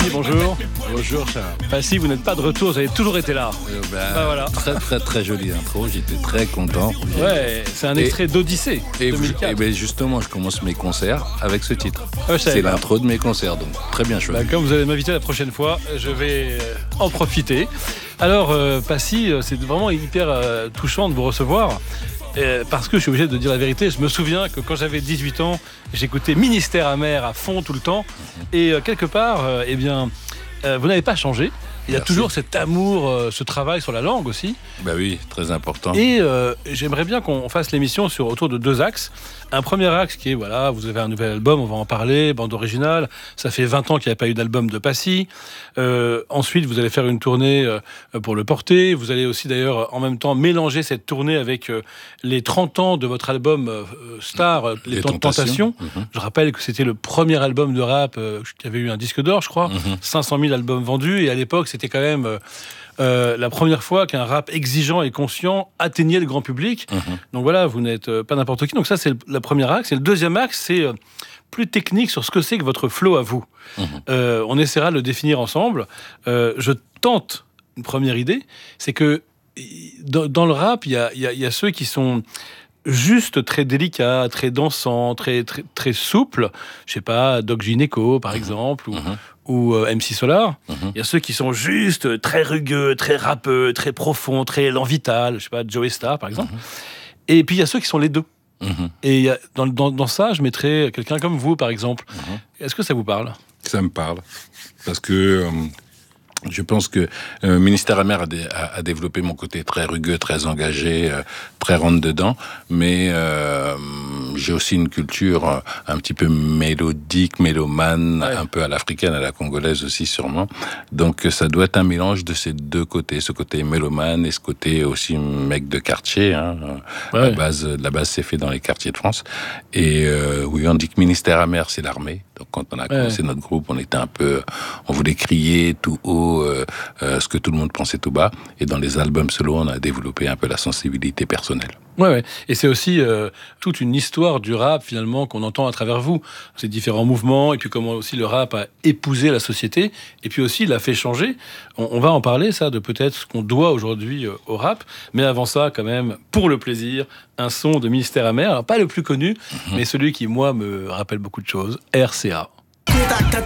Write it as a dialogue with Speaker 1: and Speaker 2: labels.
Speaker 1: Passy, bonjour.
Speaker 2: Bonjour Charles.
Speaker 1: Passy, vous n'êtes pas de retour, vous avez toujours été là. Voilà.
Speaker 2: Très très très jolie intro, j'étais très content.
Speaker 1: Ouais, c'est un extrait d'Odyssée 2004.
Speaker 2: Et justement, je commence mes concerts avec ce titre.
Speaker 1: Ouais,
Speaker 2: c'est l'intro de mes concerts, donc très bien choisi.
Speaker 1: Comme vous allez m'inviter la prochaine fois, je vais en profiter. Alors, Passy, c'est vraiment hyper touchant de vous recevoir. Parce que je suis obligé de dire la vérité, je me souviens que quand j'avais 18 ans, j'écoutais Ministère amer à fond tout le temps. Et quelque part, vous n'avez pas changé. Il y a toujours cet amour, ce travail sur la langue aussi.
Speaker 2: Ben oui, très important.
Speaker 1: Et j'aimerais bien qu'on fasse l'émission autour de deux axes. Un premier axe qui est, voilà, vous avez un nouvel album, on va en parler, bande originale. Ça fait 20 ans qu'il n'y a pas eu d'album de Passy. Ensuite, vous allez faire une tournée pour le porter. Vous allez aussi d'ailleurs en même temps mélanger cette tournée avec les 30 ans de votre album star, Les Tentations. Je rappelle que c'était le premier album de rap qui avait eu un disque d'or, je crois. 500 000 albums vendus. Et à l'époque, c'était quand même la première fois qu'un rap exigeant et conscient atteignait le grand public. Donc voilà, vous n'êtes pas n'importe qui. Donc ça, c'est le premier axe. Et le deuxième axe, c'est plus technique sur ce que c'est que votre flow à vous. On essaiera de le définir ensemble. Je tente une première idée, c'est que dans le rap, il y a ceux qui sont juste très délicats, très dansants, très souples. Je sais pas, Doc Gynéco, par exemple, ou MC Solar. Il y a ceux qui sont juste très rugueux, très rappeux, très profonds, très élan vital. Je sais pas, Joey Star, par exemple. Et puis il y a ceux qui sont les deux. Et dans ça, je mettrais quelqu'un comme vous, par exemple. Est-ce que ça vous parle ?
Speaker 2: Ça me parle. Parce que je pense que Ministère amer a développé mon côté très rugueux, très engagé, très rentre-dedans. Mais j'ai aussi une culture un petit peu mélodique, mélomane, un peu à l'africaine, à la congolaise aussi sûrement. Donc ça doit être un mélange de ces deux côtés, ce côté mélomane et ce côté aussi mec de quartier. La base c'est fait dans les quartiers de France. Et oui, on dit que Ministère amer, c'est l'armée. Donc quand on a commencé notre groupe, on voulait crier tout haut ce que tout le monde pensait tout bas. Et dans les albums solo, on a développé un peu la sensibilité personnelle.
Speaker 1: Ouais. Et c'est aussi toute une histoire du rap, finalement, qu'on entend à travers vous. Ces différents mouvements, et puis comment aussi le rap a épousé la société, et puis aussi l'a fait changer. On va en parler, ça, de peut-être ce qu'on doit aujourd'hui au rap. Mais avant ça, quand même, pour le plaisir, un son de Ministère amer. Alors, pas le plus connu, mais celui qui, moi, me rappelle beaucoup de choses. RCA.